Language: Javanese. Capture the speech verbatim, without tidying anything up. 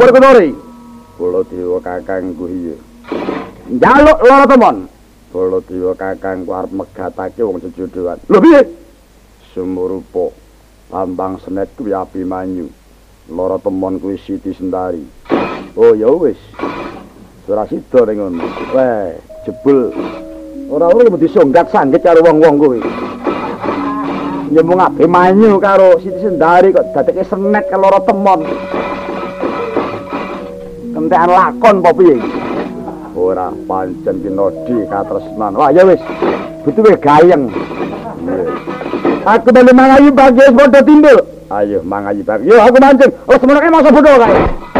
Pur Kunuri. Baladewa kakangku iya. Njaluk lara temon. Baladewa kakangku arep megatake wong jejodohan. Lho piye? Sumurupa Bambang Senet kuwi Abimanyu. Lara temon kuwi Siti Sendari. Oh ya wis. Ora sida ning ngono. Weh, jebul. Ora ora mesti songgat sanggit karo wong-wong kuwi. Nyemung Abimanyu karo Siti Sendari kok dadekke Senet karo lara temon. Kentekan lakon apa piye? Ora pancen kinodi katresnan. Wah ya wis. Butuhe gayeng. Aku bali mangayu bagus padha timbul. Ayo mangayu bagus. Yo aku mancing. Oh semono kae masa bodho kae.